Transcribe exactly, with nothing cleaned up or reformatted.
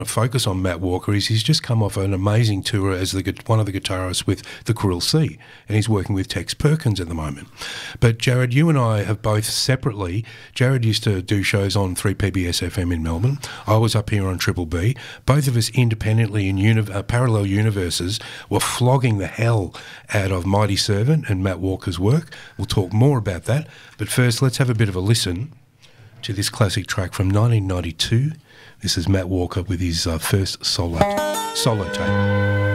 focus on Matt Walker is he's just come off an amazing tour as the one of the guitarists with the Krill Sea, and he's working with Tex Perkins at the moment. But Jared, you and I have both separately, Jared used to do shows on three P B S F M in Melbourne. I was up here on Triple B. Both of us independently in uni- uh, parallel universes were flogging the hell out of Mighty Servant and Matt Walker's work. We'll talk more about that. But first, let's have a bit of a listen to this classic track from nineteen ninety-two. This is Matt Walker with his uh, first solo solo tape.